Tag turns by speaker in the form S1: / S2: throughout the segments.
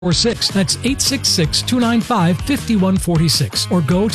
S1: That's 866-295-5146 or go to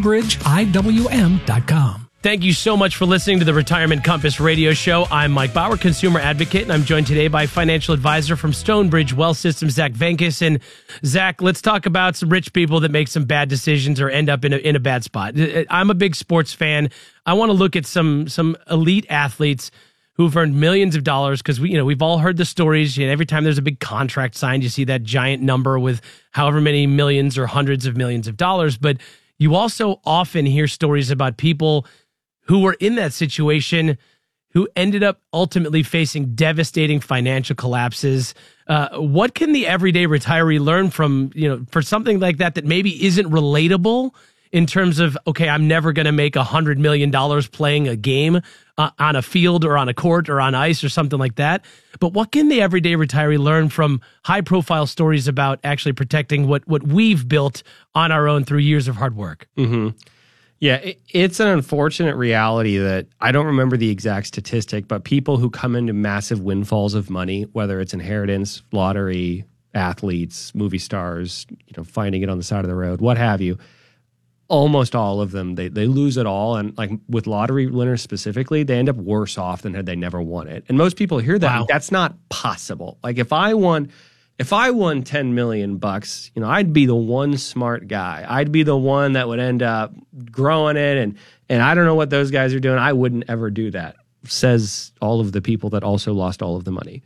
S1: stonebridgeiwm.com.
S2: Thank you so much for listening to the Retirement Compass radio show. I'm Mike Bauer, consumer advocate, and I'm joined today by financial advisor from Stonebridge Wealth Systems, Zach Venkis. And Zach, let's talk about some rich people that make some bad decisions or end up in a bad spot. I'm a big sports fan. I want to look at some elite athletes who've earned millions of dollars because we've all heard the stories. Every time there's a big contract signed, you see that giant number with however many millions or hundreds of millions of dollars. But you also often hear stories about people who were in that situation who ended up ultimately facing devastating financial collapses. What can the everyday retiree learn from, for something like that maybe isn't relatable in terms of, okay, I'm never going to make $100 million playing a game on a field or on a court or on ice or something like that. But what can the everyday retiree learn from high-profile stories about actually protecting what we've built on our own through years of hard work?
S3: Mm-hmm. Yeah, it's an unfortunate reality that I don't remember the exact statistic, but people who come into massive windfalls of money, whether it's inheritance, lottery, athletes, movie stars, finding it on the side of the road, what have you, almost all of them, they lose it all. And like with lottery winners specifically, they end up worse off than had they never won it. And most people hear that.
S2: Wow.
S3: That's not possible. Like if I won $10 million, I'd be the one smart guy. I'd be the one that would end up growing it. And I don't know what those guys are doing. I wouldn't ever do that, says all of the people that also lost all of the money.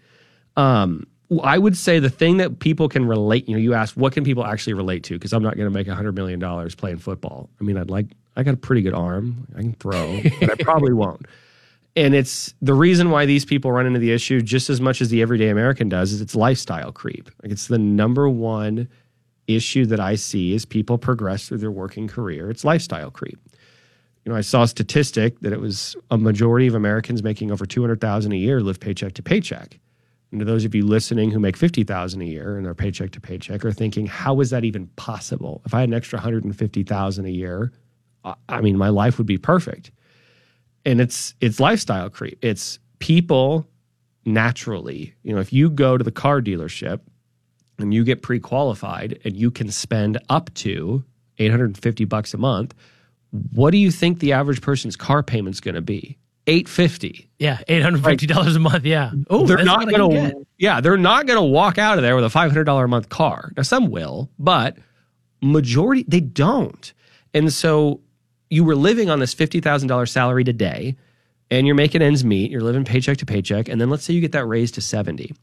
S3: I would say the thing that people can relate, you asked, what can people actually relate to? Because I'm not going to make $100 million playing football. I mean, I got a pretty good arm. I can throw, but I probably won't. And it's the reason why these people run into the issue just as much as the everyday American does is it's lifestyle creep. Like it's the number one issue that I see as people progress through their working career. It's lifestyle creep. I saw a statistic that it was a majority of Americans making over $200,000 a year live paycheck to paycheck. And to those of you listening who make $50,000 a year and are paycheck to paycheck are thinking, how is that even possible? If I had an extra $150,000 a year, my life would be perfect. And it's lifestyle creep. It's people naturally, if you go to the car dealership and you get pre-qualified and you can spend up to $850 a month, what do you think the average person's car payment's going to be? $850.
S2: Yeah, $850 a month. Yeah. Oh,
S3: they're not going to. Yeah, they're not going to walk out of there with a $500 a month car. Now, some will, but majority they don't. And so you were living on this $50,000 salary today, and you're making ends meet. You're living paycheck to paycheck, and then let's say you get that raise to 70.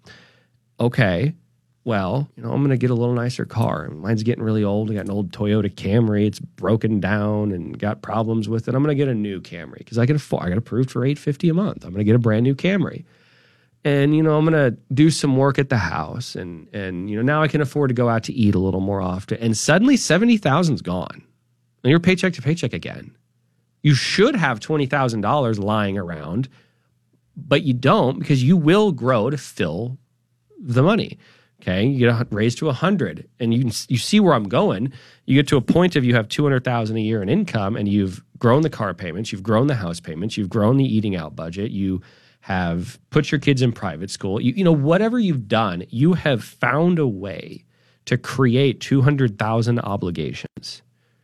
S3: Okay, well, I'm going to get a little nicer car. Mine's getting really old. I got an old Toyota Camry. It's broken down and got problems with it. I'm going to get a new Camry because I got approved for $850 a month. I'm going to get a brand new Camry. And, I'm going to do some work at the house. And now I can afford to go out to eat a little more often. And suddenly $70,000's gone. And you're paycheck to paycheck again. You should have $20,000 lying around, but you don't because you will grow to fill the money. Okay, you get raised to 100, and you see where I'm going. You get to a point of you have $200,000 a year in income, and you've grown the car payments, you've grown the house payments, you've grown the eating out budget, you have put your kids in private school. Whatever you've done, you have found a way to create 200,000 obligations.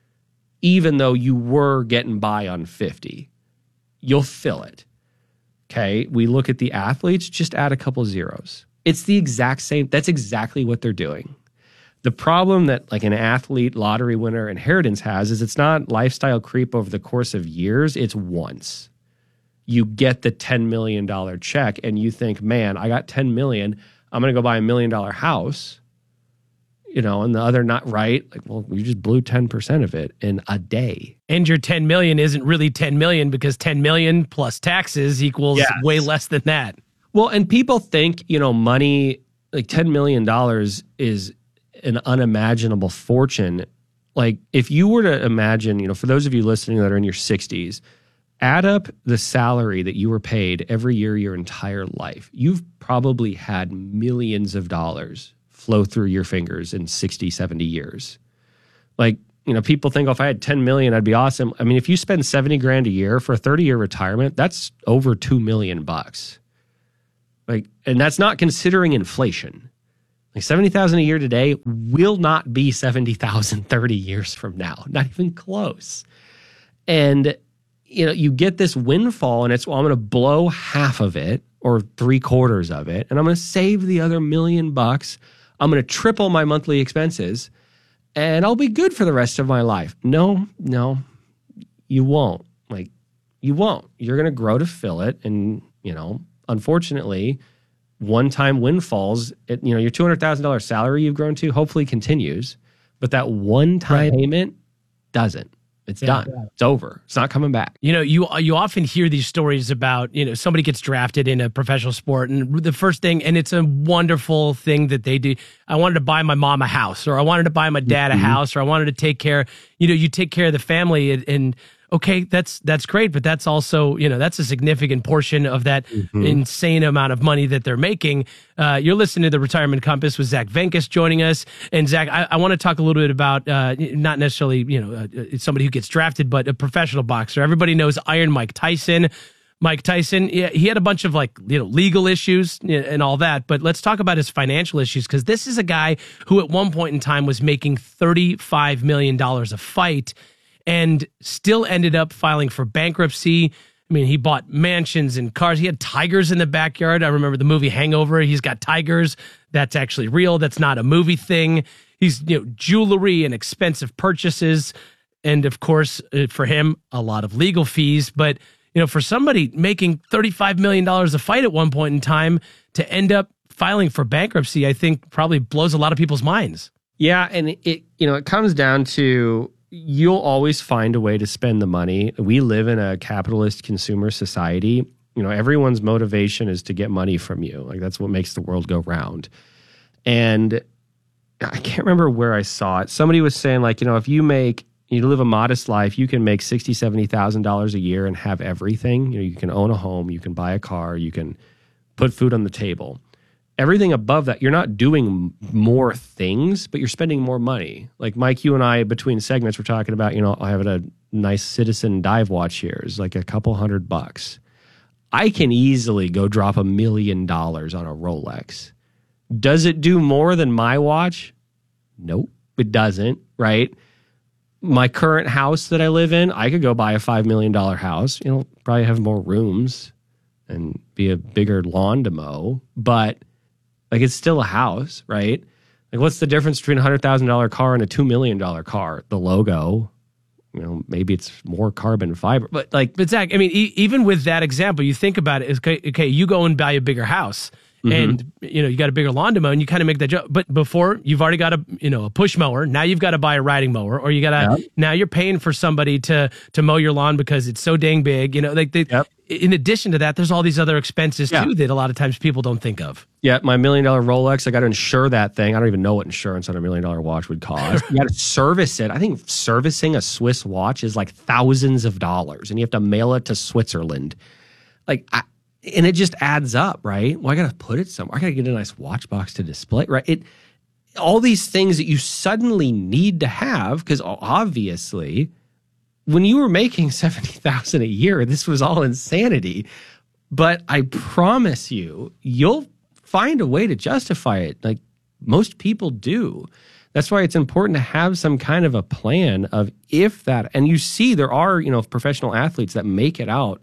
S3: Even though you were getting by on 50, you'll fill it. Okay, we look at the athletes, just add a couple zeros. It's the exact same. That's exactly what they're doing. The problem that like an athlete, lottery winner, inheritance has is it's not lifestyle creep over the course of years. It's once. You get the $10 million check and you think, man, I got $10 million. I'm going to go buy $1 million house. And the other not right. Like, well, you just blew 10% of it in a day.
S2: And your 10 million isn't really 10 million because 10 million plus taxes equals way less than that.
S3: Well, and people think, money, like $10 million is an unimaginable fortune. Like if you were to imagine, for those of you listening that are in your 60s, add up the salary that you were paid every year your entire life. You've probably had millions of dollars flow through your fingers in 60, 70 years. Like, people think, if I had 10 million, I'd be awesome. I mean, if you spend 70 grand a year for a 30-year retirement, that's over $2 million. Like, and that's not considering inflation. Like 70,000 a year today will not be 70,000 30 years from now. Not even close. And you get this windfall, and it's, well, I'm going to blow half of it or 3/4 of it, and I'm going to save the other $1 million. I'm going to triple my monthly expenses, and I'll be good for the rest of my life. No, you won't. Like, you won't. You're going to grow to fill it, and unfortunately, one-time windfalls. Your $200,000 salary you've grown to hopefully continues, but that one-time payment doesn't. It's done. Yeah. It's over. It's not coming back.
S2: You often hear these stories about, somebody gets drafted in a professional sport, and the first thing, and it's a wonderful thing that they do. I wanted to buy my mom a house, or I wanted to buy my dad a house, or I wanted to take care, you take care of the family, and okay, that's great, but that's also, that's a significant portion of that insane amount of money that they're making. You're listening to The Retirement Compass with Zach Venkis joining us. And Zach, I want to talk a little bit about not necessarily, somebody who gets drafted, but a professional boxer. Everybody knows Iron Mike Tyson. Mike Tyson, he had a bunch of legal issues and all that, but let's talk about his financial issues, because this is a guy who at one point in time was making $35 million a fight, and still ended up filing for bankruptcy. I mean, he bought mansions and cars. He had tigers in the backyard. I remember the movie Hangover. He's got tigers. That's actually real. That's not a movie thing. He's, jewelry and expensive purchases. And of course, for him, a lot of legal fees. But, for somebody making $35 million a fight at one point in time to end up filing for bankruptcy, I think probably blows a lot of people's minds.
S3: Yeah. And it comes down to, you'll always find a way to spend the money. We live in a capitalist consumer society. Everyone's motivation is to get money from you. Like, that's what makes the world go round. And I can't remember where I saw it. Somebody was saying, if you live a modest life, you can make $60,000, $70,000 a year and have everything. You can own a home, you can buy a car, you can put food on the table. Everything above that, you're not doing more things, but you're spending more money. Like, Mike, you and I, between segments, we're talking about, I have a nice Citizen dive watch here. It's like a couple $100. I can easily go drop $1 million on a Rolex. Does it do more than my watch? Nope, it doesn't, right? My current house that I live in, I could go buy a $5 million house. Probably have more rooms and be a bigger lawn to mow, but it's still a house, right? What's the difference between a $100,000 car and a $2 million car? The logo, maybe it's more carbon fiber, but
S2: Zach, I mean, even with that example, you think about it, okay, you go and buy a bigger house, and you got a bigger lawn to mow, and you kind of make that joke. But before, you've already got a push mower. Now you've got to buy a riding mower, or now you're paying for somebody to mow your lawn because it's so dang big. In addition to that, there's all these other expenses too that a lot of times people don't think of.
S3: Yeah, my $1 million Rolex, I got to insure that thing. I don't even know what insurance on a $1 million watch would cost. You got to service it. I think servicing a Swiss watch is like thousands of dollars, and you have to mail it to Switzerland. And it just adds up, right? Well, I got to put it somewhere. I got to get a nice watch box to display, right? All these things that you suddenly need to have, because obviously, when you were making $70,000 a year, this was all insanity. But I promise you, you'll find a way to justify it. Like most people do. That's why it's important to have some kind of a plan of if that, and you see there are, professional athletes that make it out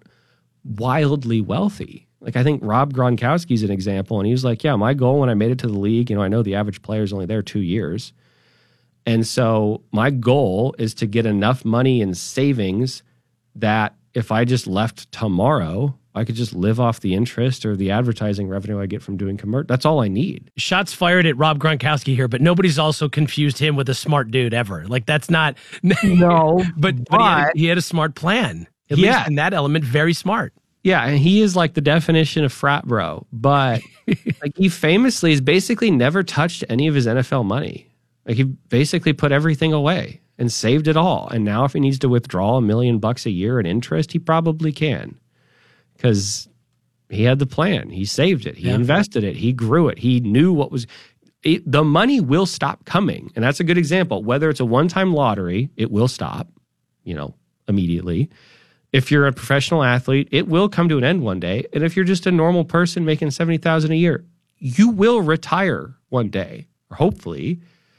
S3: wildly wealthy. Like, I think Rob Gronkowski's an example, and he was like, yeah, my goal when I made it to the league, I know the average player is only there 2 years. And so my goal is to get enough money in savings that if I just left tomorrow, I could just live off the interest or the advertising revenue I get from doing commercial. That's all I need.
S2: Shots fired at Rob Gronkowski here, but nobody's also confused him with a smart dude ever. That's not...
S3: No,
S2: but he had a smart plan. At least in that element, very smart.
S3: Yeah, and he is like the definition of frat bro. But he famously has basically never touched any of his NFL money. He basically put everything away and saved it all. And now if he needs to withdraw $1 million a year in interest, he probably can. Because he had the plan. He saved it. He invested it. He grew it. He knew what was... the money will stop coming. And that's a good example. Whether it's a one-time lottery, it will stop, immediately. If you're a professional athlete, it will come to an end one day. And if you're just a normal person making $70,000 a year, you will retire one day, or hopefully,